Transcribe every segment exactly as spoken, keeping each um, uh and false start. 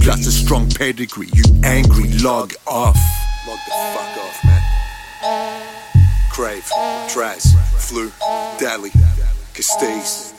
plus a strong pedigree. You angry, log off. Log the fuck off, man. Crave, Traz, Flu, Dally, Castilles.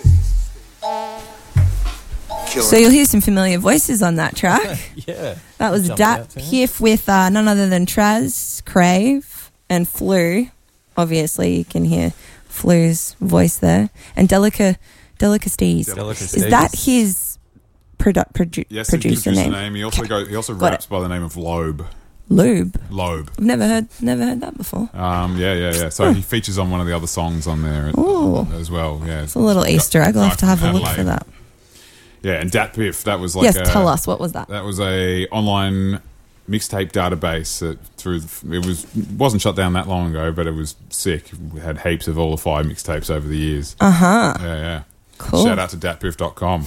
So you'll hear some familiar voices on that track. Yeah. That was Dat Piff with uh, none other than Traz, Crave, and Flu. Obviously, you can hear Flu's voice there. And Delica, Delicastees. Delicastees. Is that his produ- produ- Yes, producer, producer name? name. He also go, he also Got raps it. by the name of Loeb. Loeb. Loeb. I've never heard, never heard that before. Um, yeah, yeah, yeah. So he features on one of the other songs on there Ooh. as well. Yeah, It's a little Easter egg. I'll have to have a look for that. Yeah, and Dat Piff, that was like Yes, a, tell us, what was that? That was a online mixtape database that through the, it was wasn't shut down that long ago, but it was sick. We had heaps of all the five mixtapes over the years. Uh huh. Yeah, yeah. Cool. Shout out to dat piff dot com.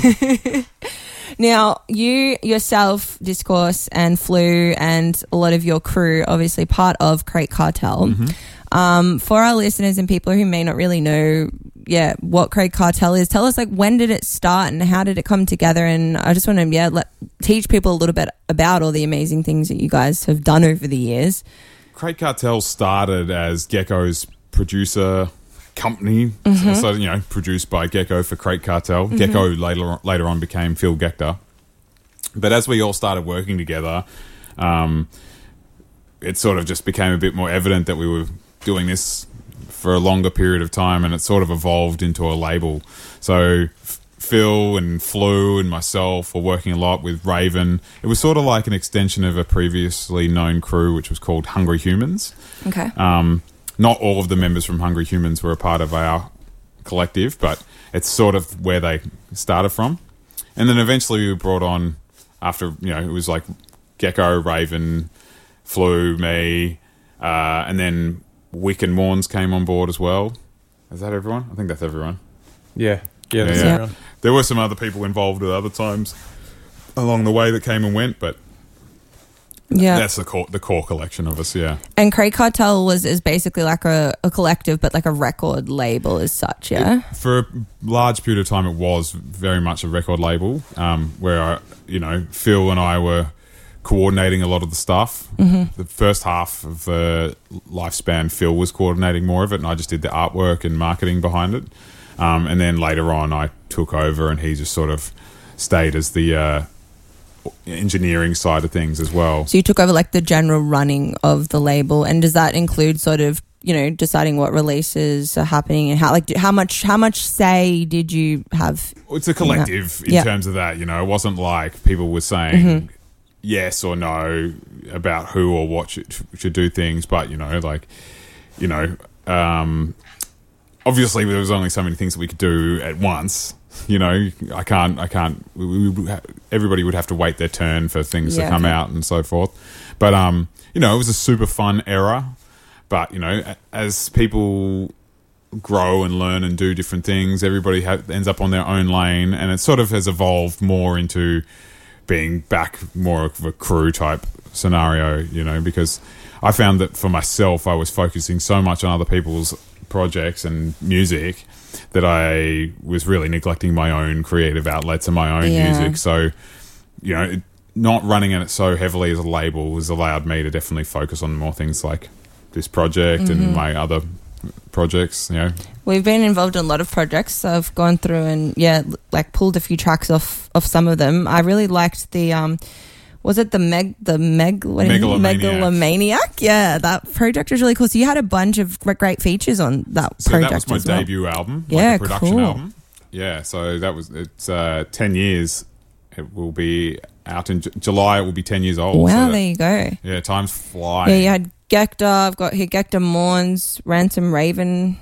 Now, you yourself, Discourse and Flu, and a lot of your crew, obviously part of Crate Cartel. Mm-hmm. Um, for our listeners and people who may not really know, yeah, what Crate Cartel is, tell us, like, when did it start and how did it come together? And I just want to, yeah, let, teach people a little bit about all the amazing things that you guys have done over the years. Crate Cartel started as Gecko's producer company, Mm-hmm. so you know, produced by Gecko for Crate Cartel. Mm-hmm. Gecko later later on became Phil Gector, but as we all started working together, um, it sort of just became a bit more evident that we were doing this for a longer period of time, and it sort of evolved into a label. So F- Phil and Flu and myself were working a lot with Raven. It was sort of like an extension of a previously known crew, which was called Hungry Humans. Okay. Um, not all of the members from Hungry Humans were a part of our collective, but it's sort of where they started from. And then eventually we were brought on after, you know, it was like Gecko, Raven, Flu, me, uh, and then Wick and Morns came on board as well. Is that everyone? I think that's everyone. Yeah. Yeah, that's Yeah, yeah. everyone. There were some other people involved at other times along the way that came and went, but Yeah. that's the core, the core collection of us, yeah. And Crate Cartel was is basically like a, a collective, but like a record label as such, yeah? For a large period of time, it was very much a record label, um, where, I, you know, Phil and I were coordinating a lot of the stuff. Mm-hmm. The first half of the lifespan, Phil was coordinating more of it, and I just did the artwork and marketing behind it. Um, and then later on, I took over, and he just sort of stayed as the uh, engineering side of things as well. So you took over like the general running of the label, and does that include sort of, you know, deciding what releases are happening and how, like, how much, how much say did you have? It's a collective in, Yeah. terms of that, you know. It wasn't like people were saying Mm-hmm. yes or no about who or what should, should do things, but, you know, like, you know, um, obviously there was only so many things that we could do at once. You know, I can't, I can't, we, we, everybody would have to wait their turn for things Yeah, to come okay. out and so forth. But, um, you know, it was a super fun era. But, you know, as people grow and learn and do different things, everybody ha- ends up on their own lane, and it sort of has evolved more into being back more of a crew type scenario, you know, because I found that for myself, I was focusing so much on other people's projects and music that I was really neglecting my own creative outlets and my own Yeah. music. So, you know, it, not running it so heavily as a label has allowed me to definitely focus on more things like this project Mm-hmm. and my other projects, you know. We've been involved in a lot of projects. So I've gone through and, yeah, l- like pulled a few tracks off of some of them. I really liked the, um, was it the Meg, the Meg, what is it? Megalomaniac. Megalomaniac? Yeah, that project was really cool. So you had a bunch of gr- great features on that So project that was my as well. debut album, Yeah, like a production cool. album. Yeah, so that was, it's uh, ten years. It will be out in J- July. It will be ten years old. Wow, so that- there you go. yeah, time's flying. Yeah, you had Gector. I've got here Gector Morns, Ransom Raven,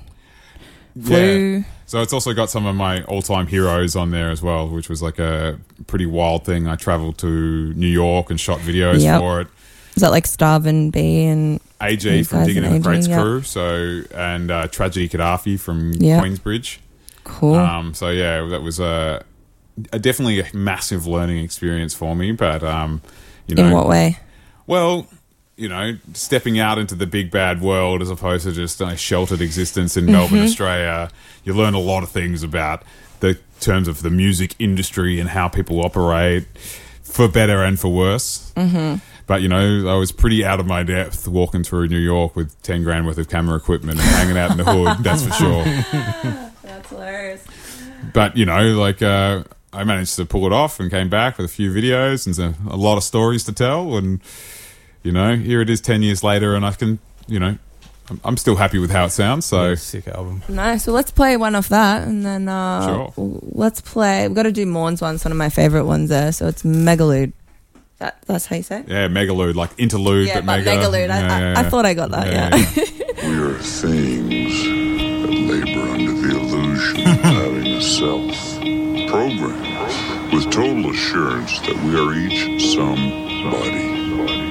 Flu. Yeah. So it's also got some of my all-time heroes on there as well, which was like a pretty wild thing. I travelled to New York and shot videos Yep. for it. Is that like Starve and B and A G these from guys Digging and in the A G, Crates yep. crew, so and uh, Tragedy Gaddafi from Yep. Queensbridge. Cool. Um, so yeah, that was a, a definitely a massive learning experience for me. But um, you know, In what way? well, you know, stepping out into the big bad world as opposed to just a sheltered existence in Mm-hmm. Melbourne, Australia, you learn a lot of things about the terms of the music industry and how people operate. for better and for worse. Mm-hmm. But, you know, I was pretty out of my depth walking through New York with ten grand worth of camera equipment and hanging out in the hood, that's for sure. That's hilarious. But, you know, like, uh, I managed to pull it off and came back with a few videos and some, a lot of stories to tell. And, you know, here it is ten years later and I can, you know, I'm, I'm still happy with how it sounds. So Sick album. Nice. Well, let's play one off that, and then uh, Sure. let's play. We've got to do Morn's one. It's one of my favourite ones there. So it's Megalude. That, that's how you say it? yeah, megalude, like interlude, Yeah, but but mega. Megalude. I, Yeah, I, yeah, I yeah. thought I got that, yeah. We are things that labor under the illusion of having a self, programmed with total assurance that we are each somebody,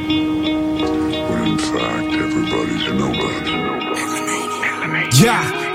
when in fact everybody's nobody. Yeah.